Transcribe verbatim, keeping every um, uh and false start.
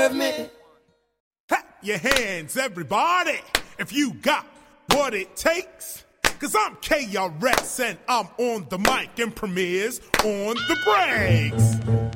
serve me. Ha! Your hands, everybody, if you got what it takes. Cause I'm K R S and I'm on the mic and premieres on the breaks.